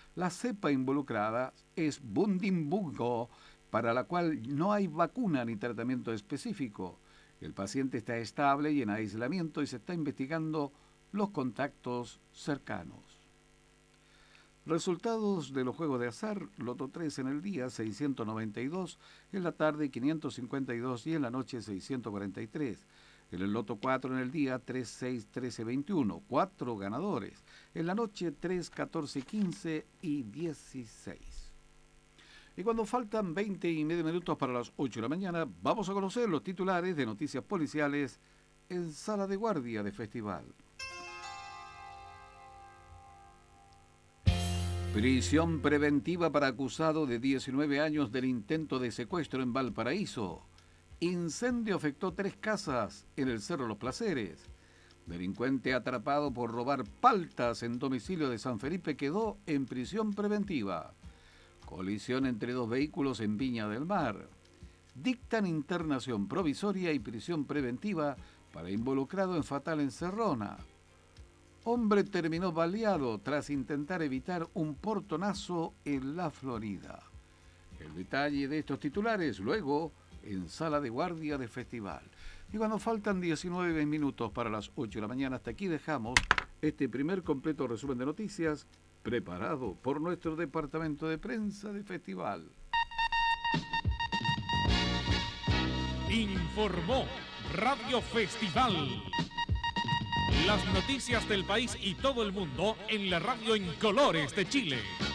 La cepa involucrada es Bundibugyo, para la cual no hay vacuna ni tratamiento específico. El paciente está estable y en aislamiento y se está investigando los contactos cercanos. Resultados de los juegos de azar: Loto 3 en el día 692, en la tarde 552 y en la noche 643. En el Loto 4 en el día 3, 6, 13, 21, 4 ganadores. En la noche 3, 14, 15 y 16. Y cuando faltan 20 y medio minutos para las 8 de la mañana, vamos a conocer los titulares de noticias policiales en Sala de Guardia de Festival. Prisión preventiva para acusado de 19 años del intento de secuestro en Valparaíso. Incendio afectó 3 casas en el Cerro Los Placeres. Delincuente atrapado por robar paltas en domicilio de San Felipe quedó en prisión preventiva. Colisión entre 2 vehículos en Viña del Mar. Dictan internación provisoria y prisión preventiva para involucrado en fatal encerrona. Hombre terminó baleado tras intentar evitar un portonazo en la Florida. El detalle de estos titulares luego en Sala de Guardia de Festival. Y cuando faltan 19 minutos para las 8 de la mañana, hasta aquí dejamos este primer completo resumen de noticias preparado por nuestro departamento de prensa de Festival. Informó Radio Festival. Las noticias del país y todo el mundo en la radio en colores de Chile.